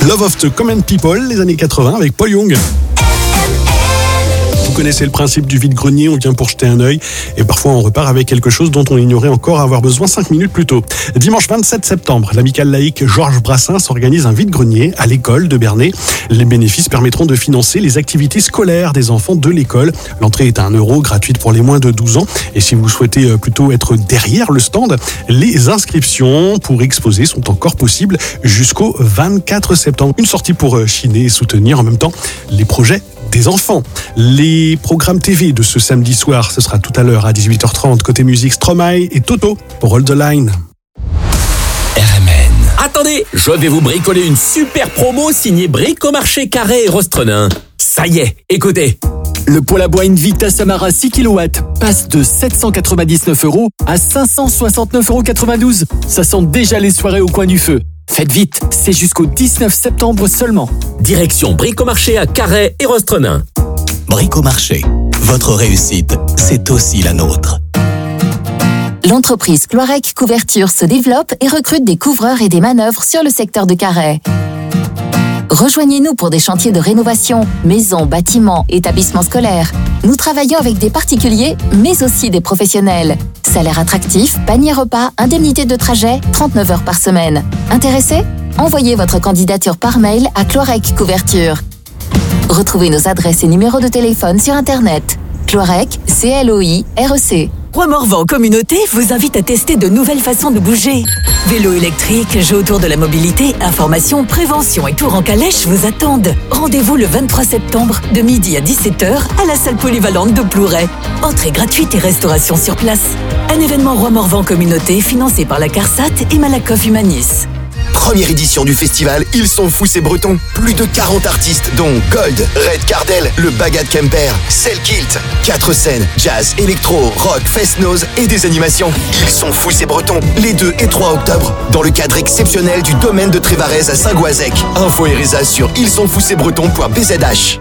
Love of the Common People, les années 80 avec Paul Young. Vous connaissez le principe du vide-grenier, on vient pour jeter un œil et parfois on repart avec quelque chose dont on ignorait encore avoir besoin 5 minutes plus tôt. Dimanche 27 septembre, l'amicale laïque Georges Brassens organise un vide-grenier à l'école de Bernay. Les bénéfices permettront de financer les activités scolaires des enfants de l'école. L'entrée est à 1 €, gratuite pour les moins de 12 ans. Et si vous souhaitez plutôt être derrière le stand, les inscriptions pour exposer sont encore possibles jusqu'au 24 septembre. Une sortie pour chiner et soutenir en même temps les projets des enfants. Les programmes TV de ce samedi soir, ce sera tout à l'heure à 18h30. Côté musique, Stromae et Toto pour Hold the Line. RMN. Attendez, je vais vous bricoler une super promo signée Bricomarché Carré et Rostrenin. Ça y est, écoutez. Le poêle à bois Invicta Samara 6 kW passe de 799 € à 569,92 €. Ça sent déjà les soirées au coin du feu. Faites vite, c'est jusqu'au 19 septembre seulement. Direction Bricomarché à Carhaix et Rostrenin. Bricomarché, votre réussite, c'est aussi la nôtre. L'entreprise Cloirec Couverture se développe et recrute des couvreurs et des manœuvres sur le secteur de Carhaix. Rejoignez-nous pour des chantiers de rénovation, maisons, bâtiments, établissements scolaires. Nous travaillons avec des particuliers, mais aussi des professionnels. Salaire attractif, panier repas, indemnité de trajet, 39 heures par semaine. Intéressé ? Envoyez votre candidature par mail à Cloirec Couverture. Retrouvez nos adresses et numéros de téléphone sur Internet. Cloirec, CLOIREC. Roi Morvan Communauté vous invite à tester de nouvelles façons de bouger. Vélo électrique, jeux autour de la mobilité, information, prévention et tour en calèche vous attendent. Rendez-vous le 23 septembre de midi à 17h à la salle polyvalente de Plouray. Entrée gratuite et restauration sur place. Un événement Roi Morvan Communauté financé par la CARSAT et Malakoff Humanis. Première édition du festival Ils sont fous ces Bretons. Plus de 40 artistes dont Gold, Red Cardel, le Bagat Kemper, Selkilt. 4 scènes, jazz, électro, rock, fest-noz et des animations. Ils sont fous ces Bretons. Les 2 et 3 octobre, dans le cadre exceptionnel du domaine de Trévarez à Saint-Goazec. Info et résa sur ilssontsfoucsesbretons.bzh.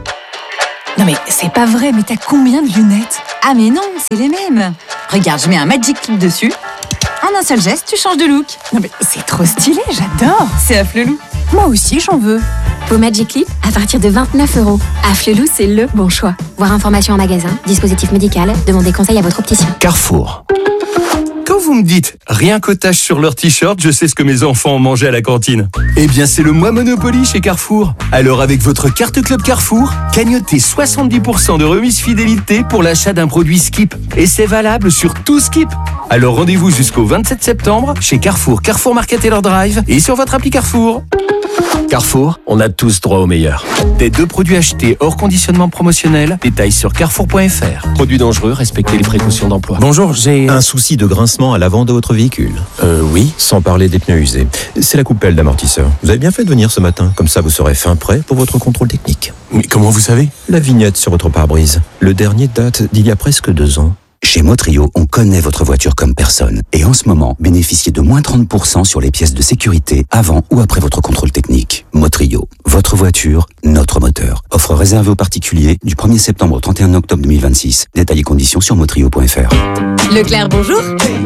Non mais c'est pas vrai, mais t'as combien de lunettes? Ah mais non, c'est les mêmes. Regarde, je mets un Magic Clip dessus. En un seul geste, tu changes de look. Non mais c'est trop stylé, j'adore. C'est Afflelou. Moi aussi, j'en veux. Vos Magic Clip à partir de 29 €. Afflelou, c'est le bon choix. Voir information en magasin, dispositif médical, demandez conseil à votre opticien. Carrefour. Quand vous me dites rien qu'au tache sur leur t-shirt, je sais ce que mes enfants ont mangé à la cantine. Eh bien, c'est le mois Monopoly chez Carrefour. Alors, avec votre carte Club Carrefour, cagnotez 70% de remise fidélité pour l'achat d'un produit Skip. Et c'est valable sur tout Skip. Alors, rendez-vous jusqu'au 27 septembre chez Carrefour, Carrefour Market Taylor Drive et sur votre appli Carrefour. Carrefour, on a tous droit au meilleur. Des 2 produits achetés hors conditionnement promotionnel, détails sur carrefour.fr. Produits dangereux, respectez les précautions d'emploi. Bonjour, j'ai un souci de grincement à l'avant de votre véhicule. Oui, sans parler des pneus usés. C'est la coupelle d'amortisseur. Vous avez bien fait de venir ce matin, comme ça vous serez fin prêt pour votre contrôle technique. Mais comment vous savez ? La vignette sur votre pare-brise. Le dernier date d'il y a presque 2 ans. Chez Motrio, on connaît votre voiture comme personne. Et en ce moment, bénéficiez de moins 30% sur les pièces de sécurité avant ou après votre contrôle technique. Motrio, votre voiture, notre moteur. Offre réservée aux particuliers du 1er septembre au 31 octobre 2026. Détails et conditions sur motrio.fr. Leclerc, bonjour.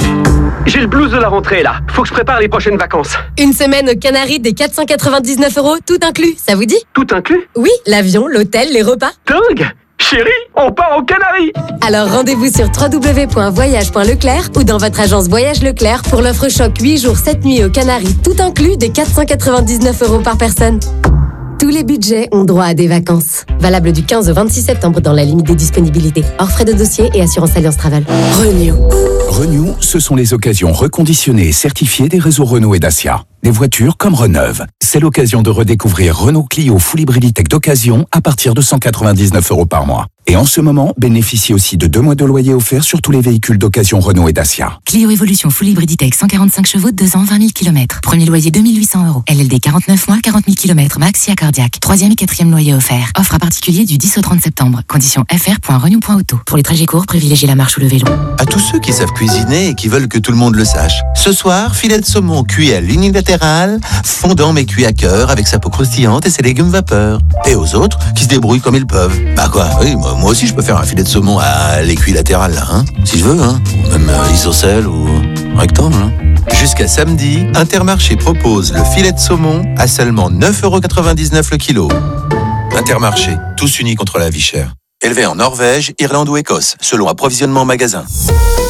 J'ai le blues de la rentrée là. Faut que je prépare les prochaines vacances. Une semaine aux Canaries des 499 €, tout inclus, ça vous dit? Tout inclus? Oui, l'avion, l'hôtel, les repas. Dingue! Chérie, on part aux Canaries! Alors rendez-vous sur www.voyage.leclerc ou dans votre agence Voyage Leclerc pour l'offre choc 8 jours 7 nuits aux Canaries, tout inclus des 499 € par personne. Tous les budgets ont droit à des vacances. Valable du 15 au 26 septembre dans la limite des disponibilités. Hors frais de dossier et assurance Alliance Travel. Renew. Renew, ce sont les occasions reconditionnées et certifiées des réseaux Renault et Dacia. Des voitures comme Reneuve. C'est l'occasion de redécouvrir Renault Clio Full Hybriditech d'occasion à partir de 199 € par mois. Et en ce moment, bénéficiez aussi de 2 mois de loyer offerts sur tous les véhicules d'occasion Renault et Dacia. Clio Evolution Full Hybriditech 145 chevaux de 2 ans, 20 000 km. Premier loyer 2 800 €. LLD 49 mois, 40 000 km. Maxi à cardiaque. 3e et 4e loyer offert. Offre à particulier du 10 au 30 septembre. Conditions fr.renew.auto. Pour les trajets courts, privilégiez la marche ou le vélo. À tous ceux qui savent cuisiner et qui veulent que tout le monde le sache. Ce soir, filet de saumon cuit à l'unilatéral, fondant mais cuit à cœur avec sa peau croustillante et ses légumes vapeur. Et aux autres qui se débrouillent comme ils peuvent. Bah quoi, oui, moi aussi je peux faire un filet de saumon à l'équilatéral là, hein, si je veux, hein, ou même isocèle ou rectangle. Hein. Jusqu'à samedi, Intermarché propose le filet de saumon à seulement 9,99€ le kilo. Intermarché, tous unis contre la vie chère. Élevé en Norvège, Irlande ou Écosse, selon approvisionnement magasin.